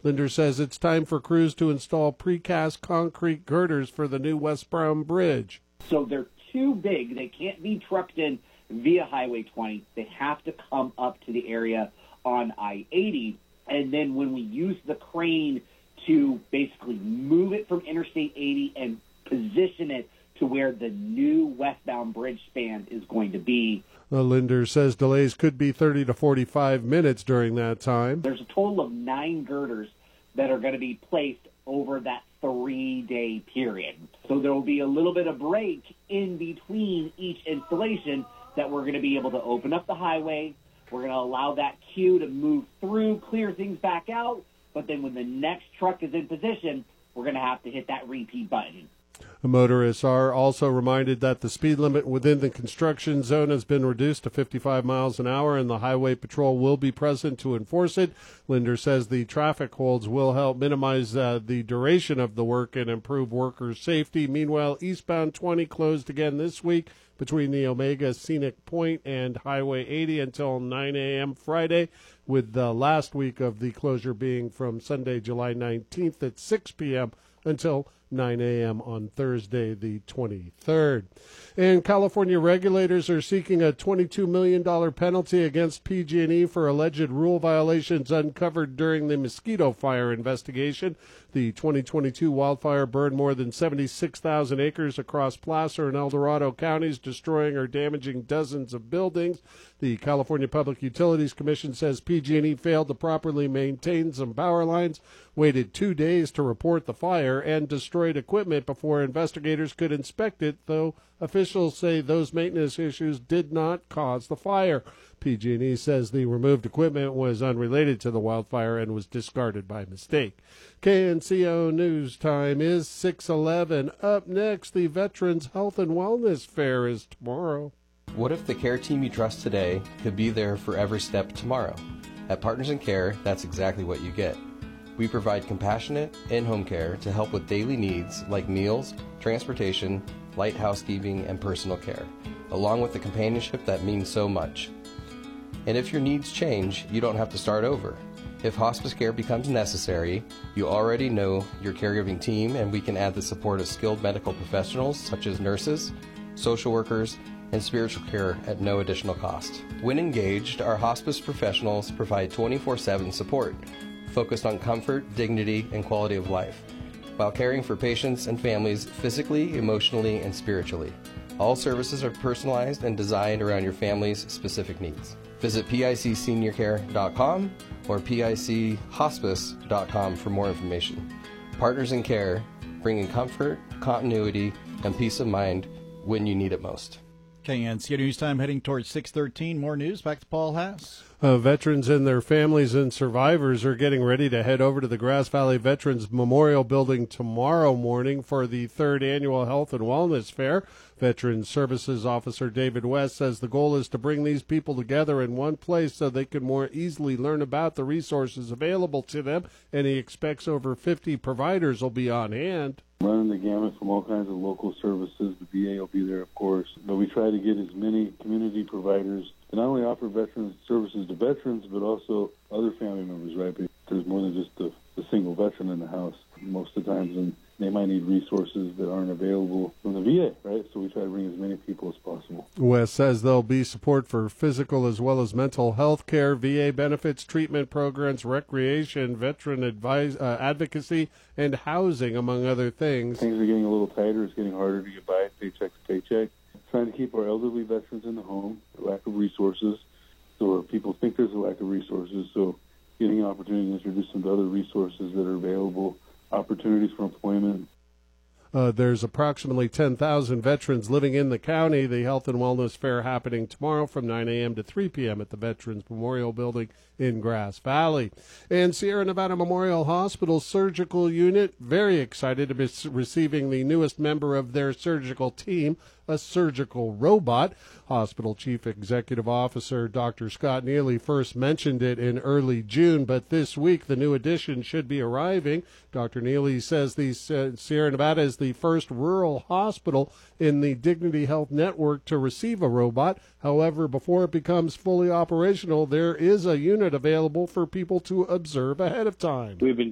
Linder says it's time for crews to install precast concrete girders for the new westbound bridge. So they're too big. They can't be trucked in via Highway 20. They have to come up to the area on I-80. And then when we use the crane to basically move it from Interstate 80 and position it to where the new westbound bridge span is going to be. Linder says delays could be 30 to 45 minutes during that time. There's a total of 9 girders that are going to be placed over that 3-day period. So there will be a little bit of break in between each installation that we're going to be able to open up the highway. We're going to allow that queue to move through, clear things back out. But then when the next truck is in position, we're going to have to hit that repeat button. Motorists are also reminded that the speed limit within the construction zone has been reduced to 55 miles an hour, and the Highway Patrol will be present to enforce it. Linder says the traffic holds will help minimize the duration of the work and improve workers' safety. Meanwhile, eastbound 20 closed again this week between the Omega Scenic Point and Highway 80 until 9 a.m. Friday, with the last week of the closure being from Sunday, July 19th at 6 p.m. until 9 a.m. on Thursday, the 23rd. And California regulators are seeking a $22 million penalty against PG&E for alleged rule violations uncovered during the Mosquito Fire investigation. The 2022 wildfire burned more than 76,000 acres across Placer and El Dorado counties, destroying or damaging dozens of buildings. The California Public Utilities Commission says PG&E failed to properly maintain some power lines, waited 2 days to report the fire, and destroyed equipment before investigators could inspect it, though officials say those maintenance issues did not cause the fire. PG&E says the removed equipment was unrelated to the wildfire and was discarded by mistake. KNCO News Time is 6:11. Up next, the Veterans Health and Wellness Fair is tomorrow. What if the care team you trust today could be there for every step tomorrow? At Partners in Care, that's exactly what you get. We provide compassionate, in-home care to help with daily needs like meals, transportation, light housekeeping, and personal care, along with the companionship that means so much. And if your needs change, you don't have to start over. If hospice care becomes necessary, you already know your caregiving team, and we can add the support of skilled medical professionals such as nurses, social workers, and spiritual care at no additional cost. When engaged, our hospice professionals provide 24/7 support, focused on comfort, dignity, and quality of life, while caring for patients and families physically, emotionally, and spiritually. All services are personalized and designed around your family's specific needs. Visit picseniorcare.com or pichospice.com for more information. Partners in Care, bringing comfort, continuity, and peace of mind when you need it most. KNCO News Time heading towards 6:13. More news. Back to Paul Haas. Veterans and their families and survivors are getting ready to head over to the Grass Valley Veterans Memorial Building tomorrow morning for the 3rd Annual Health and Wellness Fair. Veterans Services Officer David West says the goal is to bring these people together in one place so they can more easily learn about the resources available to them, and he expects over 50 providers will be on hand. Running the gamut from all kinds of local services. The VA will be there, of course. But we try to get as many community providers to not only offer veterans services to veterans, but also other family members, right? Because there's more than just the single veteran in the house most of the times, and they might need resources that aren't available from the VA, right? So we try to bring as many people as possible. West says there'll be support for physical as well as mental health care, VA benefits, treatment programs, recreation, veteran advocacy, and housing, among other things. Things are getting a little tighter. It's getting harder to get by paycheck to paycheck. Trying to keep our elderly veterans in the home, lack of resources, or people think there's a lack of resources, so getting an opportunity to introduce them to other resources that are available, opportunities for employment. There's approximately 10,000 veterans living in the county. The Health and Wellness Fair happening tomorrow from 9 a.m. to 3 p.m. at the Veterans Memorial Building in Grass Valley. And Sierra Nevada Memorial Hospital Surgical Unit, very excited to be receiving the newest member of their surgical team, a surgical robot. Hospital Chief Executive Officer Dr. Scott Neely first mentioned it in early June, but this week the new addition should be arriving. Dr. Neely says the Sierra Nevada is the first rural hospital in the Dignity Health Network to receive a robot. However, before it becomes fully operational, there is a unit available for people to observe ahead of time. We've been